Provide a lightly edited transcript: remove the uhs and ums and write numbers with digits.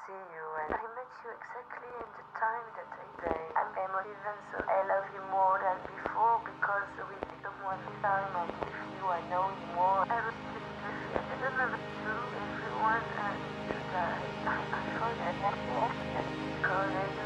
see you, and I met you exactly in the time that I say I'm emotive, and so I love you more than before because we become one time, and with you I know you more. I was just I don't know to everyone and to die. I forget because I